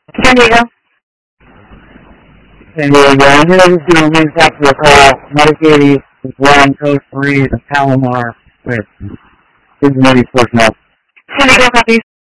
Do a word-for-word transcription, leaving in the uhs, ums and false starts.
San Diego. San Diego. I'm going to just do a link up to the call. Medicaid is one, code three, the Palomar with Cincinnati personnel. San Diego copies.